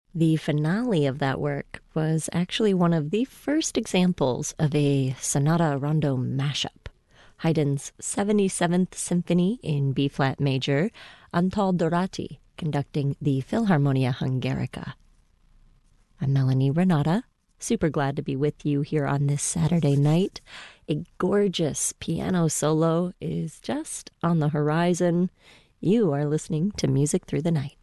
The finale of that work was actually one of the first examples of a sonata rondo mashup. Haydn's 77th Symphony in B-flat major, Antal Dorati conducting the Philharmonia Hungarica. I'm Melanie Renata, super glad to be with you here on this Saturday night. A gorgeous piano solo is just on the horizon. You are listening to Music Through the Night.